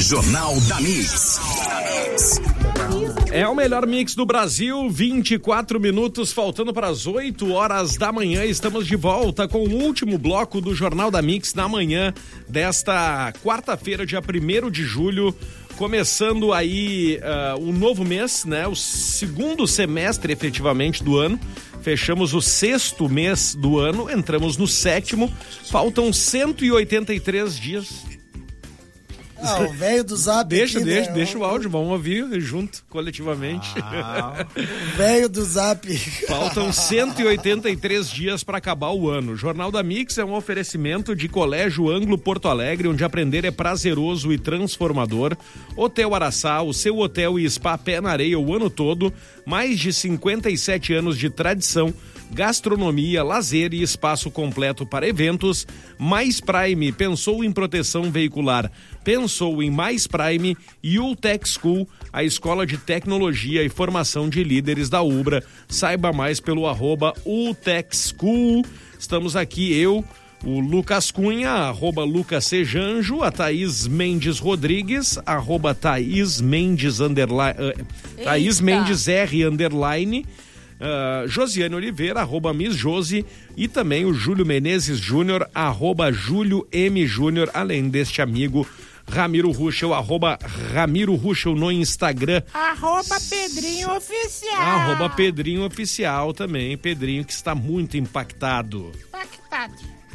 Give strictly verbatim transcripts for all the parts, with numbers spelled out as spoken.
Jornal da Mix. É o melhor mix do Brasil, vinte e quatro minutos, faltando para as oito horas da manhã. Estamos de volta com o último bloco do Jornal da Mix na manhã desta quarta-feira, dia primeiro de julho. Começando aí uh, um novo mês, né? O segundo semestre, efetivamente, do ano. Fechamos o sexto mês do ano, entramos no sétimo. Faltam cento e oitenta e três dias. Ah, o velho do Zap. Deixa, aqui, deixa, né? deixa o áudio, vamos ouvir junto, coletivamente. Ah, o velho do Zap. Faltam cento e oitenta e três dias para acabar o ano. O Jornal da Mix é um oferecimento de Colégio Anglo Porto Alegre, onde aprender é prazeroso e transformador. Hotel Araçá, o seu hotel e spa pé na areia o ano todo. Mais de cinquenta e sete anos de tradição. Gastronomia, lazer e espaço completo para eventos. Mais Prime, pensou em proteção veicular, pensou em Mais Prime. E Ultec School, a escola de tecnologia e formação de líderes da Ubra. Saiba mais pelo arroba Ultec School. Estamos aqui, eu, o Lucas Cunha, arroba Lucas Sejanjo, a Thaís Mendes Rodrigues, arroba Thaís Mendes, underline, uh, Thaís Mendes R, underline, Uh, Josiane Oliveira, arroba Miss Josi, e também o Júlio Menezes Júnior, arroba Júlio M Júnior, além deste amigo Ramiro Ruschel, arroba Ramiro Ruschel no Instagram. Arroba Pedrinho Oficial. Arroba Pedrinho Oficial também, Pedrinho que está muito impactado. Impactado.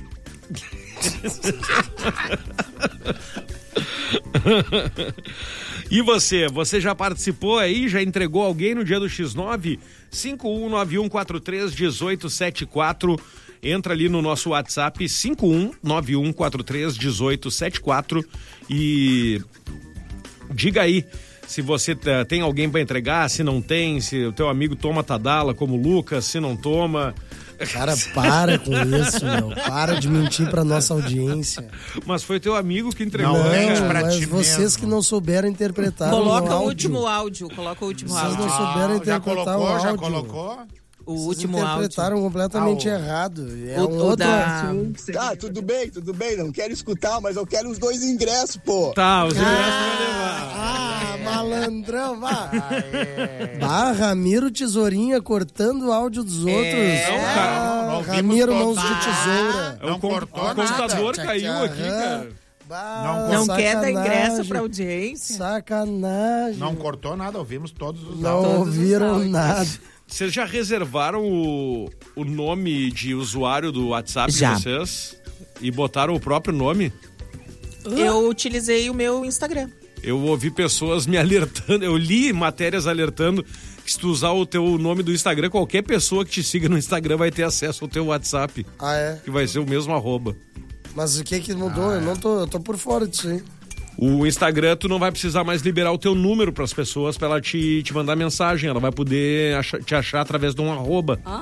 E você, você já participou aí, já entregou alguém no dia do X nove? cinco um nove um quatro três um oito sete quatro. Entra ali no nosso WhatsApp cinco um nove um quatro três um oito sete quatro e diga aí se você tem alguém para entregar, se não tem, se o teu amigo toma Tadala como o Lucas, se não toma. Cara, para com isso, meu. Para de mentir pra nossa audiência. Mas foi teu amigo que entregou. Não, Não, pra mas vocês mesmo. Que não souberam interpretar coloca o o último áudio. Coloca o último vocês áudio. Vocês não souberam interpretar já colocou, o áudio. Já colocou? O vocês último interpretaram áudio. completamente ah, o... errado. É o, um o outro da... assunto. Tá, tudo bem, tudo bem. Não quero escutar, mas eu quero os dois ingressos, pô. Tá, os ingressos ah, vai levar. Ah, malandrão, vá. Bah, Ramiro Tesourinha cortando o áudio dos outros. É. Não, cara. Ah, Ramiro Mãos de Tesoura. Não, o cortou o computador caiu aqui, cara. Bah, não sacanagem. quer dar ingresso pra audiência. Sacanagem. Não cortou nada, ouvimos todos os Não áudios. ouviram nada. Vocês já reservaram o, o nome de usuário do WhatsApp já. de vocês? E botaram o próprio nome? Eu utilizei o meu Instagram. Eu ouvi pessoas me alertando, eu li matérias alertando que se tu usar o teu nome do Instagram, qualquer pessoa que te siga no Instagram vai ter acesso ao teu WhatsApp. Ah, é? Que vai ser o mesmo arroba. Mas o que que mudou? Ah, eu não tô, eu tô por fora disso aí. O Instagram, tu não vai precisar mais liberar o teu número para as pessoas para ela te, te mandar mensagem. Ela vai poder achar, te achar através de um arroba. Ah.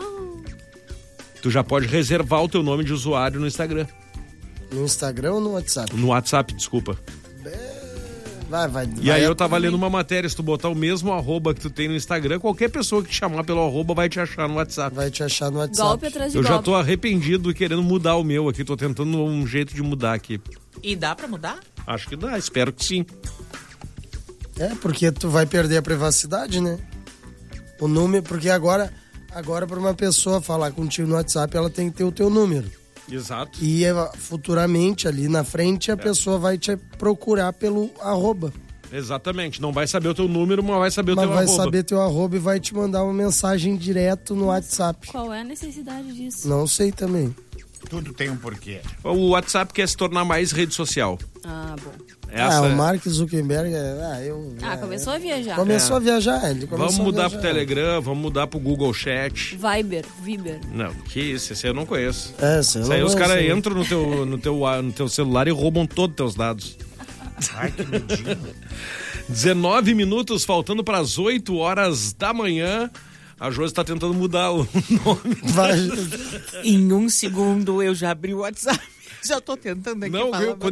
Tu já pode reservar o teu nome de usuário no Instagram. No Instagram ou no WhatsApp? No WhatsApp, desculpa. Vai, vai. E vai aí eu tava lendo uma matéria, se tu botar o mesmo arroba que tu tem no Instagram, qualquer pessoa que te chamar pelo arroba vai te achar no WhatsApp. Vai te achar no WhatsApp. Golpe atrás de Eu golpe. já tô arrependido e querendo mudar o meu aqui, tô tentando um jeito de mudar aqui. E dá pra mudar? Acho que dá, espero que sim. É, porque tu vai perder a privacidade, né? O número, porque agora, agora para uma pessoa falar contigo no WhatsApp, ela tem que ter o teu número. Exato. E futuramente, ali na frente, a é. pessoa vai te procurar pelo arroba. Exatamente, não vai saber o teu número, mas vai saber o mas teu vai arroba. Vai saber teu arroba e vai te mandar uma mensagem direto no WhatsApp. Qual é a necessidade disso? Não sei também. Tudo tem um porquê. O WhatsApp quer se tornar mais rede social. Ah, bom. Essa... Ah, o Mark Zuckerberg, ah, eu... Ah, começou a viajar. Começou é. a viajar, ele começou Vamos mudar a viajar. pro Telegram, vamos mudar pro Google Chat. Viber, Viber. Não, que isso, esse aí eu não conheço. É, esse aí os caras entram no teu, no, teu, no teu celular e roubam todos os teus dados. Ai, que medinho. dezenove minutos, faltando para as oito horas da manhã. A Josi está tentando mudar o nome. Vai. Em um segundo eu já abri o WhatsApp. Já tô tentando aqui Não, falar eu, quando